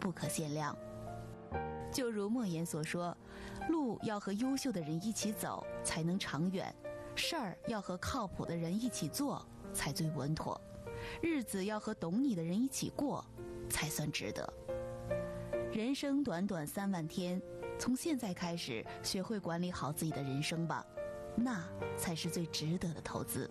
不可限量。就如莫言所说，路要和优秀的人一起走才能长远，事儿要和靠谱的人一起做才最稳妥，日子要和懂你的人一起过才算值得。人生短短3万天，从现在开始学会管理好自己的人生吧，那才是最值得的投资。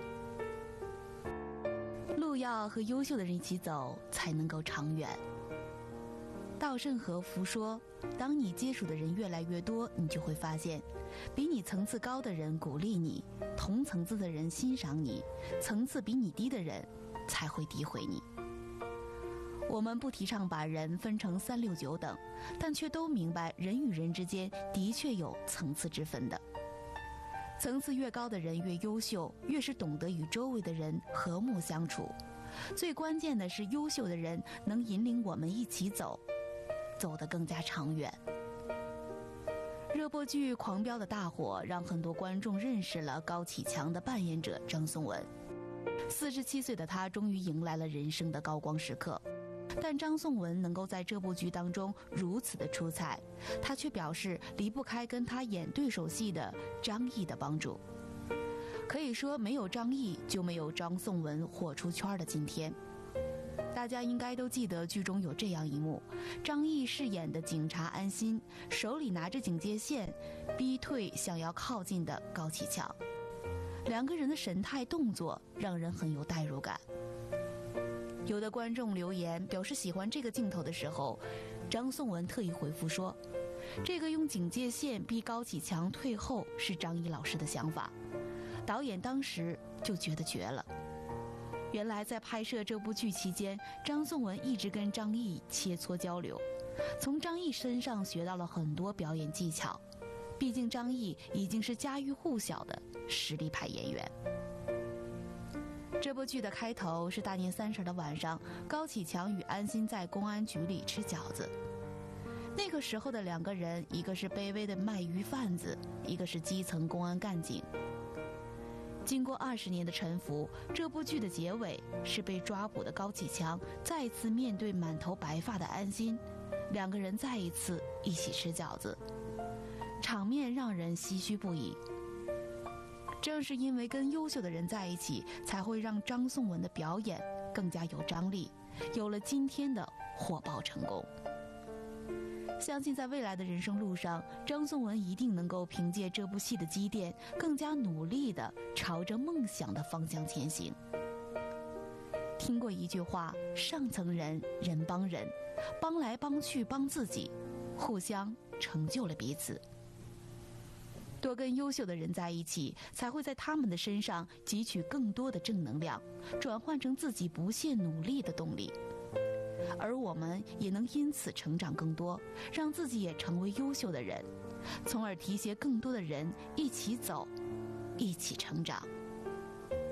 路要和优秀的人一起走才能够长远。稻盛和夫说，当你接触的人越来越多，你就会发现，比你层次高的人鼓励你，同层次的人欣赏你，层次比你低的人才会诋毁你。我们不提倡把人分成3、6、9等，但却都明白人与人之间的确有层次之分的。层次越高的人越优秀，越是懂得与周围的人和睦相处。最关键的是，优秀的人能引领我们一起走，走得更加长远。热播剧《狂飙》的大火，让很多观众认识了高启强的扮演者张颂文。47岁的他终于迎来了人生的高光时刻。但张颂文能够在这部剧当中如此的出彩，他却表示离不开跟他演对手戏的张译的帮助。可以说，没有张译就没有张颂文火出圈的今天。大家应该都记得剧中有这样一幕，张译饰演的警察安心手里拿着警戒线，逼退想要靠近的高启强。两个人的神态动作让人很有代入感。有的观众留言表示喜欢这个镜头的时候，张颂文特意回复说，这个用警戒线逼高启强退后是张译老师的想法，导演当时就觉得绝了。原来在拍摄这部剧期间，张颂文一直跟张译切磋交流，从张译身上学到了很多表演技巧，毕竟张译已经是家喻户晓的实力派演员。这部剧的开头是大年30的晚上，高启强与安心在公安局里吃饺子。那个时候的两个人，一个是卑微的卖鱼贩子，一个是基层公安干警。经过20年的沉浮，这部剧的结尾是被抓捕的高启强再次面对满头白发的安心，两个人再一次一起吃饺子，场面让人唏嘘不已。正是因为跟优秀的人在一起，才会让张颂文的表演更加有张力，有了今天的火爆成功。相信在未来的人生路上，张颂文一定能够凭借这部戏的积淀，更加努力地朝着梦想的方向前行。听过一句话，上层人人帮人，帮来帮去帮自己，互相成就了彼此。多跟优秀的人在一起，才会在他们的身上汲取更多的正能量，转换成自己不懈努力的动力。而我们也能因此成长更多，让自己也成为优秀的人，从而提携更多的人一起走，一起成长。